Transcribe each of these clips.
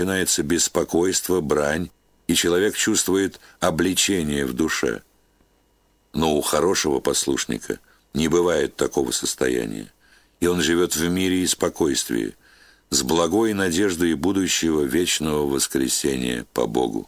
начинается беспокойство, брань, и человек чувствует обличение в душе. Но у хорошего послушника не бывает такого состояния, и он живет в мире и спокойствии, с благой надеждой будущего вечного воскресения по Богу.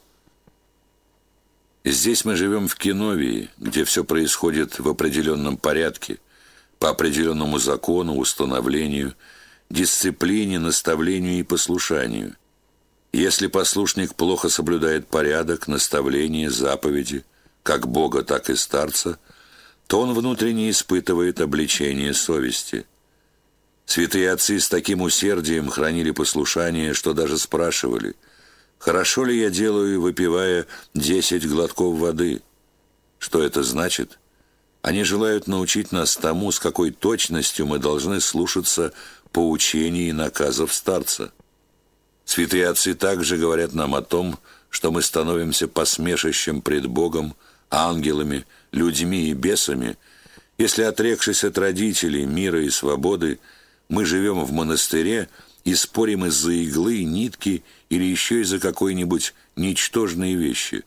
Здесь мы живем в Киновии, где все происходит в определенном порядке, по определенному закону, установлению, дисциплине, наставлению и послушанию. Если послушник плохо соблюдает порядок, наставление, заповеди, как Бога, так и старца, то он внутренне испытывает обличение совести. Святые отцы с таким усердием хранили послушание, что даже спрашивали: «Хорошо ли я делаю, выпивая 10 глотков воды?» Что это значит? Они желают научить нас тому, с какой точностью мы должны слушаться поучений и наказов старца. Святые отцы также говорят нам о том, что мы становимся посмешищем пред Богом, ангелами, людьми и бесами, если, отрекшись от родителей, мира и свободы, мы живем в монастыре и спорим из-за иглы, нитки или еще из-за какой-нибудь ничтожной вещи.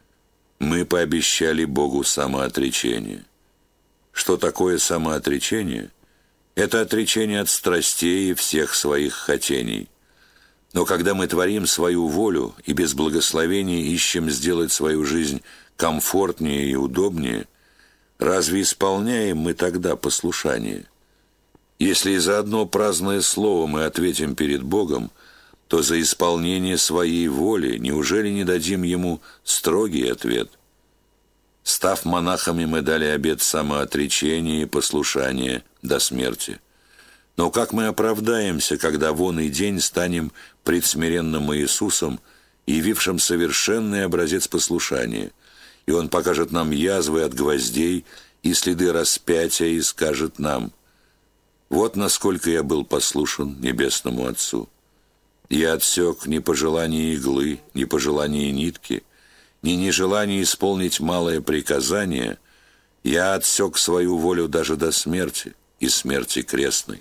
Мы пообещали Богу самоотречение. Что такое самоотречение? Это отречение от страстей и всех своих хотений. Но когда мы творим свою волю и без благословения ищем сделать свою жизнь комфортнее и удобнее, разве исполняем мы тогда послушание? Если и за одно праздное слово мы ответим перед Богом, то за исполнение своей воли неужели не дадим Ему строгий ответ? Став монахами, мы дали обет самоотречения и послушания до смерти. Но как мы оправдаемся, когда вон и день станем пред смиренным Иисусом, явившим совершенный образец послушания, и Он покажет нам язвы от гвоздей и следы распятия и скажет нам: «Вот насколько я был послушен Небесному Отцу. Я отсек ни пожелания иглы, ни пожелания нитки, ни нежелание исполнить малое приказание. Я отсек свою волю даже до смерти и смерти крестной».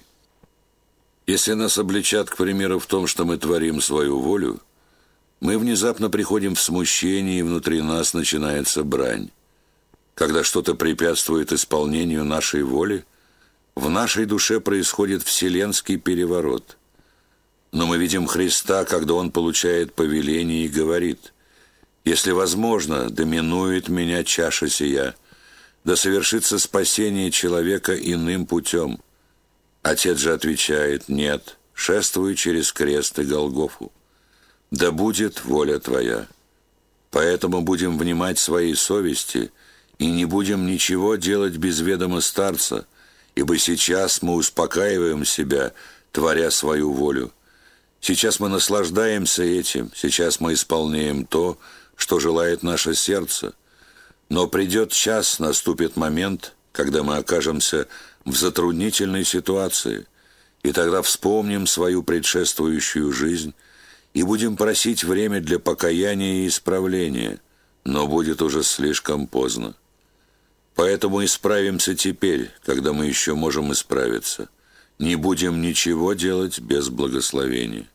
Если нас обличат, к примеру, в том, что мы творим свою волю, мы внезапно приходим в смущение, и внутри нас начинается брань. Когда что-то препятствует исполнению нашей воли, в нашей душе происходит вселенский переворот. Но мы видим Христа, когда Он получает повеление и говорит: «Если возможно, да минует меня чаша сия, да совершится спасение человека иным путем». Отец же отвечает: «Нет, шествуй через крест и Голгофу. Да будет воля Твоя». Поэтому будем внимать своей совести и не будем ничего делать без ведома старца, ибо сейчас мы успокаиваем себя, творя свою волю. Сейчас мы наслаждаемся этим, сейчас мы исполняем то, что желает наше сердце. Но придет час, наступит момент, когда мы окажемся в затруднительной ситуации, и тогда вспомним свою предшествующую жизнь и будем просить время для покаяния и исправления, но будет уже слишком поздно. Поэтому исправимся теперь, когда мы еще можем исправиться. Не будем ничего делать без благословения.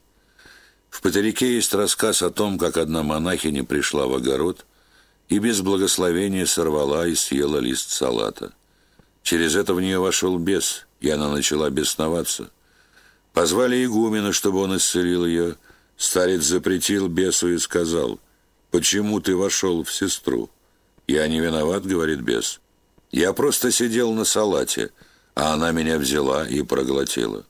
В Патерике есть рассказ о том, как одна монахиня пришла в огород и без благословения сорвала и съела лист салата. Через это в нее вошел бес, и она начала бесноваться. Позвали игумена, чтобы он исцелил ее. Старец запретил бесу и сказал: «Почему ты вошел в сестру?» «Я не виноват», — говорит бес. «Я просто сидел на салате, а она меня взяла и проглотила».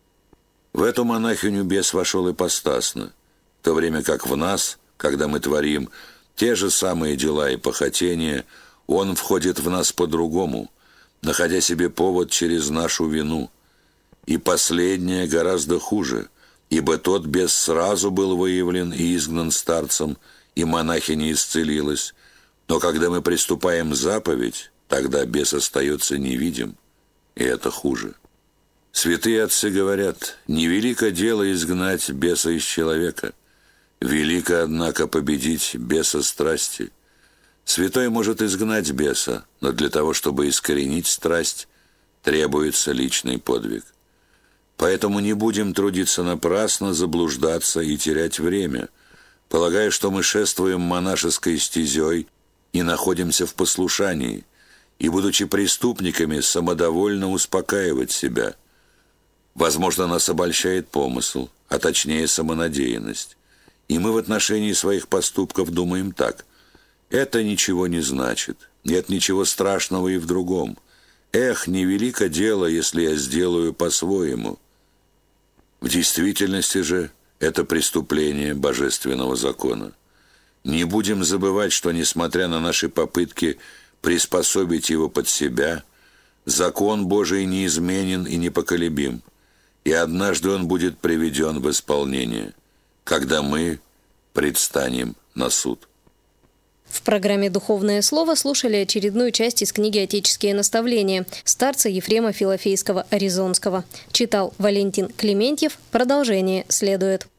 В эту монахиню бес вошел ипостасно, в то время как в нас, когда мы творим те же самые дела и похотения, он входит в нас по-другому, находя себе повод через нашу вину. И последнее гораздо хуже, ибо тот бес сразу был выявлен и изгнан старцем, и монахиня исцелилась. Но когда мы приступаем заповедь, тогда бес остается невидим, и это хуже. Святые отцы говорят: «Невелико дело изгнать беса из человека, велико, однако, победить беса страсти». Святой может изгнать беса, но для того, чтобы искоренить страсть, требуется личный подвиг. Поэтому не будем трудиться напрасно, заблуждаться и терять время, полагая, что мы шествуем монашеской стезей и находимся в послушании, и, будучи преступниками, самодовольно успокаивать себя. Возможно, нас обольщает помысл, а точнее самонадеянность. И мы в отношении своих поступков думаем так: это ничего не значит, нет ничего страшного и в другом. Эх, невелико дело, если я сделаю по-своему. В действительности же это преступление божественного закона. Не будем забывать, что, несмотря на наши попытки приспособить его под себя, закон Божий неизменен и непоколебим, и однажды он будет приведен в исполнение, когда мы предстанем на суд. В программе «Духовное слово» слушали очередную часть из книги «Отеческие наставления» старца Ефрема Филофейского Аризонского. Читал Валентин Клементьев. Продолжение следует.